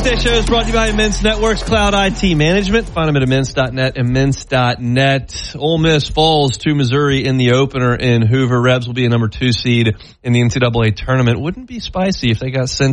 Today's show is brought to you by Immense Networks Cloud IT Management. Find them at immense.net, immense.net. Ole Miss falls to Missouri in the opener in Hoover. Rebs will be a number 2 seed in the NCAA tournament. Wouldn't be spicy if they got sent